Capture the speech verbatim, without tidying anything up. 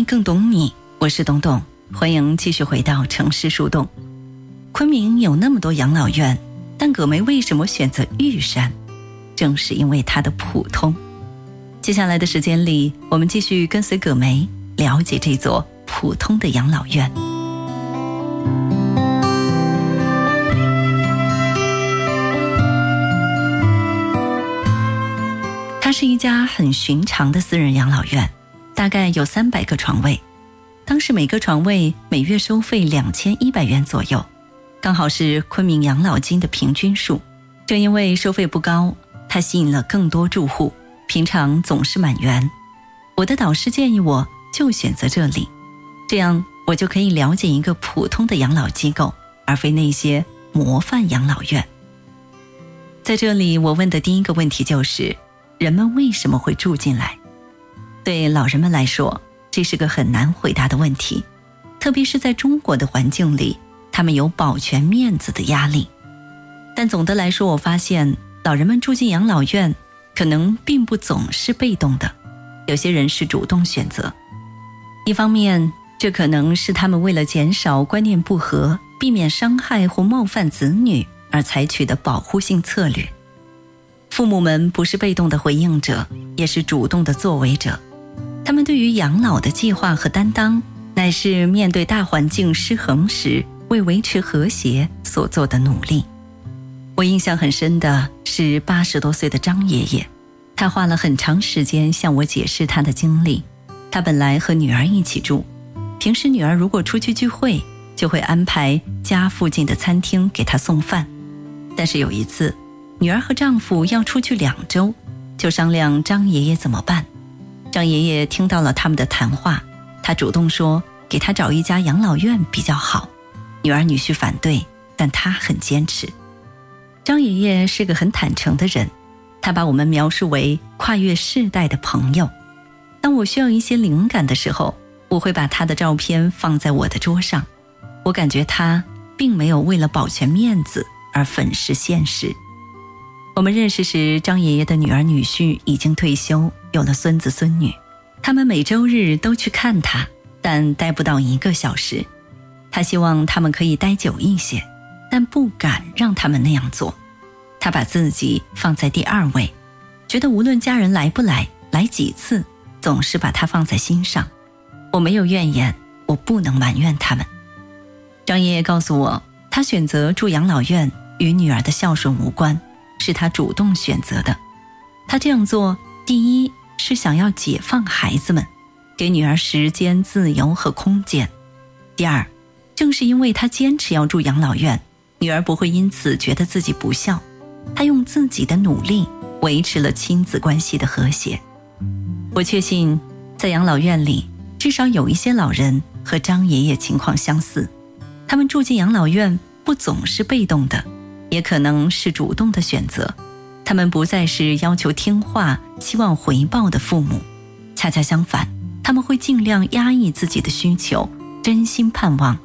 更懂你，我是董董，欢迎继续回到城市树洞。昆明有那么多养老院，但葛梅为什么选择玉山？正是因为它的普通。接下来的时间里，我们继续跟随葛梅了解这座普通的养老院。它是一家很寻常的私人养老院，大概有三百个床位，当时每个床位每月收费两千一百元左右，刚好是昆明养老金的平均数。正因为收费不高，它吸引了更多住户，平常总是满员。我的导师建议我就选择这里，这样我就可以了解一个普通的养老机构，而非那些模范养老院。在这里，我问的第一个问题就是人们为什么会住进来？对老人们来说，这是个很难回答的问题，特别是在中国的环境里，他们有保全面子的压力。但总的来说，我发现老人们住进养老院可能并不总是被动的，有些人是主动选择。一方面，这可能是他们为了减少观念不合，避免伤害或冒犯子女而采取的保护性策略。父母们不是被动的回应者，也是主动的作为者。他们对于养老的计划和担当，乃是面对大环境失衡时为维持和谐所做的努力。我印象很深的是八十多岁的张爷爷，他花了很长时间向我解释他的经历。他本来和女儿一起住，平时女儿如果出去聚会，就会安排家附近的餐厅给他送饭。但是有一次，女儿和丈夫要出去两周，就商量张爷爷怎么办。张爷爷听到了他们的谈话，他主动说给他找一家养老院比较好。女儿女婿反对，但他很坚持。张爷爷是个很坦诚的人，他把我们描述为跨越世代的朋友。当我需要一些灵感的时候，我会把他的照片放在我的桌上。我感觉他并没有为了保全面子而粉饰现实。我们认识时，张爷爷的女儿女婿已经退休，有了孙子孙女，他们每周日都去看他，但待不到一个小时。他希望他们可以待久一些，但不敢让他们那样做。他把自己放在第二位，觉得无论家人来不来，来几次，总是把他放在心上。我没有怨言，我不能埋怨他们。张爷爷告诉我，他选择住养老院与女儿的孝顺无关，是他主动选择的。他这样做，第一是想要解放孩子们，给女儿时间、自由和空间。第二，正是因为他坚持要住养老院，女儿不会因此觉得自己不孝。他用自己的努力维持了亲子关系的和谐。我确信，在养老院里，至少有一些老人和张爷爷情况相似。他们住进养老院不总是被动的，也可能是主动的选择。他们不再是要求听话、期望回报的父母，恰恰相反，他们会尽量压抑自己的需求，真心盼望